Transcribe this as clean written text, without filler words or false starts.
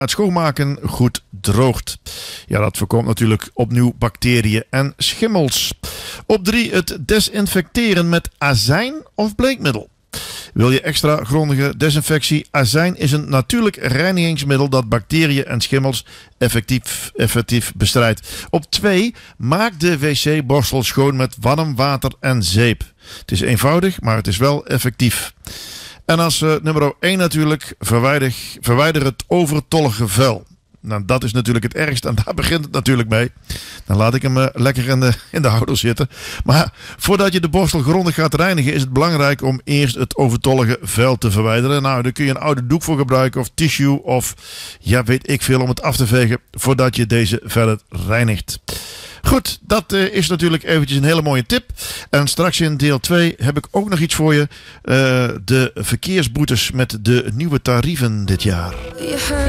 het schoonmaken goed droogt. Ja, dat voorkomt natuurlijk opnieuw bacteriën en schimmels. Op 3 het desinfecteren met azijn of bleekmiddel. Wil je extra grondige desinfectie? Azijn is een natuurlijk reinigingsmiddel dat bacteriën en schimmels effectief bestrijdt. Op 2 maak de wc-borstel schoon met warm water en zeep. Het is eenvoudig, maar het is wel effectief. En als nummer 1 natuurlijk, verwijder het overtollige vuil. Nou, dat is natuurlijk het ergste en daar begint het natuurlijk mee. Dan laat ik hem lekker in de houder zitten. Maar voordat je de borstel grondig gaat reinigen, is het belangrijk om eerst het overtollige vuil te verwijderen. Nou, daar kun je een oude doek voor gebruiken of tissue of ja, weet ik veel om het af te vegen voordat je deze verder reinigt. Goed, dat is natuurlijk eventjes een hele mooie tip. En straks in deel 2 heb ik ook nog iets voor je. De verkeersboetes met de nieuwe tarieven dit jaar.